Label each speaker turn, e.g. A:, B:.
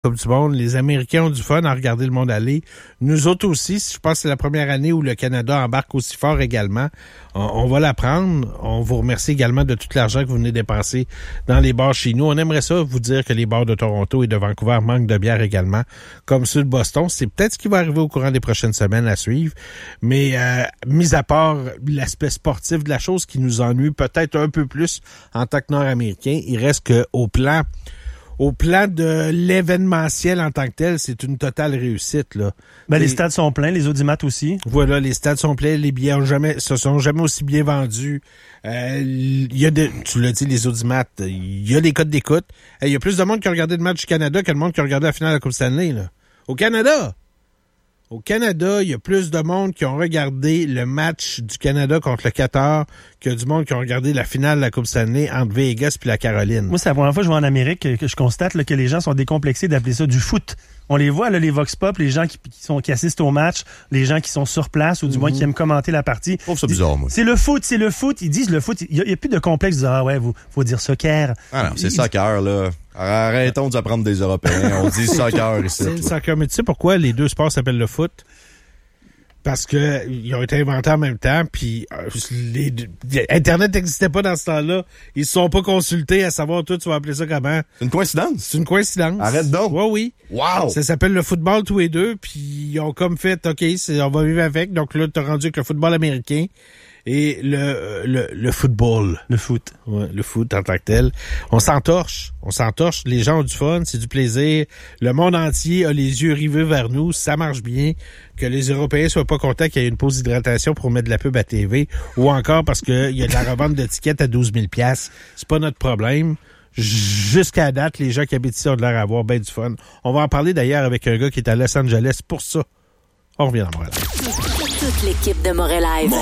A: Coupe du monde. Les Américains ont du fun à regarder le monde aller. Nous autres aussi, je pense que c'est la première année où le Canada embarque aussi fort également. On va la prendre. On vous remercie également de tout l'argent que vous venez dépenser dans les bars chez nous. On aimerait ça vous dire que les bars de Toronto et de Vancouver manquent de bière également, comme ceux de Boston. C'est peut-être ce qui va arriver au courant des prochaines semaines à suivre. Mais mis à part l'aspect sportif de la chose qui nous ennuie peut-être un peu plus en tant que Nord-Américains, il reste qu'au plan de l'événementiel en tant que tel, c'est une totale réussite, là.
B: Ben, les stades sont pleins, les audimat aussi.
A: Voilà, les stades sont pleins, les billets se sont jamais aussi bien vendus. Il y a tu l'as dit, les audimat, il y a des codes d'écoute. Il y a plus de monde qui a regardé le match du Canada que de monde qui a regardé la finale de la Coupe Stanley, là. Au Canada, il y a plus de monde qui ont regardé le match du Canada contre le Qatar que du monde qui ont regardé la finale de la Coupe Stanley entre Vegas puis la Caroline.
B: Moi, c'est la première fois que je vais en Amérique que je constate là, que les gens sont décomplexés d'appeler ça du foot. On les voit, là, les Vox Pop, les gens qui assistent au match, les gens qui sont sur place ou du moins qui aiment commenter la partie.
C: Je trouve ça bizarre, moi.
B: C'est le foot. Ils disent le foot. Il y a plus de complexe. Ils disent, ah ouais, faut dire soccer.
C: Ah non, c'est soccer, là. Arrêtons d'apprendre des Européens. On dit soccer ici.
A: C'est le soccer. Mais tu sais pourquoi les deux sports s'appellent le foot? Parce que ils ont été inventés en même temps, puis Internet n'existait pas dans ce temps-là. Ils se sont pas consultés à savoir, toi, tu vas appeler ça comment?
C: C'est une coïncidence?
A: C'est une coïncidence.
C: Arrête donc.
A: Oui.
C: Wow!
A: Ça s'appelle le football tous les deux, puis ils ont comme fait, OK, on va vivre avec. Donc là, t'as rendu avec le football américain et le football.
B: Le foot.
A: Ouais, le foot en tant que tel. On s'entorche. Les gens ont du fun, c'est du plaisir. Le monde entier a les yeux rivés vers nous. Ça marche bien. Que les Européens soient pas contents qu'il y ait une pause d'hydratation pour mettre de la pub à TV ou encore parce qu'il y a de la revente de tickets à 12 000 $. C'est pas notre problème. Jusqu'à date, les gens qui habitent ici ont de l'air à avoir bien du fun. On va en parler d'ailleurs avec un gars qui est à Los Angeles pour ça. On revient dans Montréal.
D: Toute l'équipe de Montréal Live.